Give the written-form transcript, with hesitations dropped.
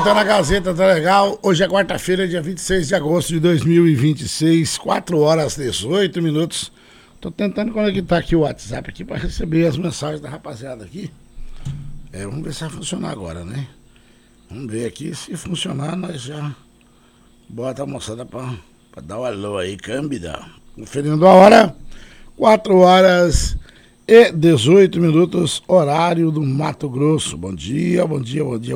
aproveitando a Gazeta, tá legal? Hoje é quarta-feira, dia 26 de agosto de 2026, 4 horas 18 minutos. Tô tentando conectar aqui o WhatsApp aqui pra receber as mensagens da rapaziada aqui. Vamos ver se vai funcionar agora, né? Vamos ver aqui, se funcionar, nós já bota a moçada pra dar o alô aí, Câmbida. Conferindo a hora, 4 horas e 18 minutos, horário do Mato Grosso. Bom dia, bom dia, bom dia.